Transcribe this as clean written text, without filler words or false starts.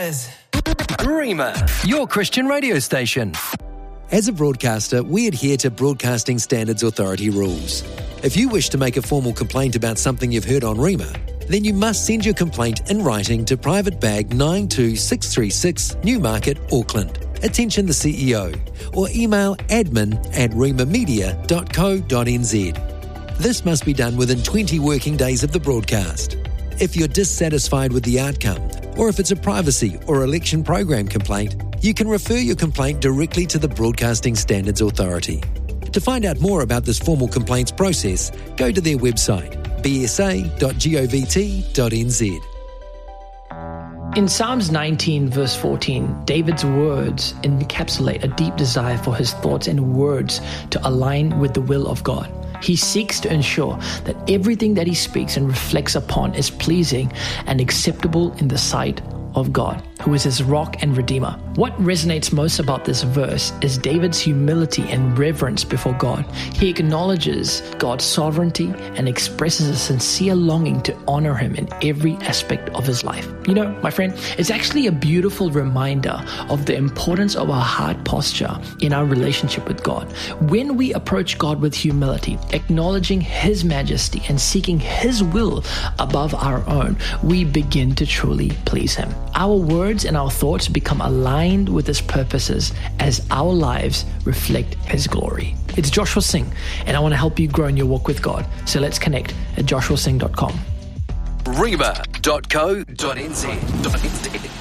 is Rhema, your Christian radio station. As a broadcaster, we adhere to Broadcasting Standards Authority rules. If you wish to make a formal complaint about something you've heard on Rhema, then you must send your complaint in writing to Private Bag 92636 Newmarket, Auckland. Attention the CEO, or email admin@rhemamedia.co.nz. This must be done within 20 working days of the broadcast. If you're dissatisfied with the outcome, or if it's a privacy or election program complaint, you can refer your complaint directly to the Broadcasting Standards Authority. To find out more about this formal complaints process, go to their website, bsa.govt.nz. In Psalms 19 verse 14, David's words encapsulate a deep desire for his thoughts and words to align with the will of God. He seeks to ensure that everything that he speaks and reflects upon is pleasing and acceptable in the sight of God, who is his rock and redeemer. What resonates most about this verse is David's humility and reverence before God. He acknowledges God's sovereignty and expresses a sincere longing to honor him in every aspect of his life. You know, my friend, it's actually a beautiful reminder of the importance of our heart posture in our relationship with God. When we approach God with humility, acknowledging his majesty and seeking his will above our own, we begin to truly please him. Our words and our thoughts become aligned with his purposes as our lives reflect his glory. It's Joshua Singh, and I want to help you grow in your walk with God. So let's connect at joshuasingh.com. Rhema.co.nz.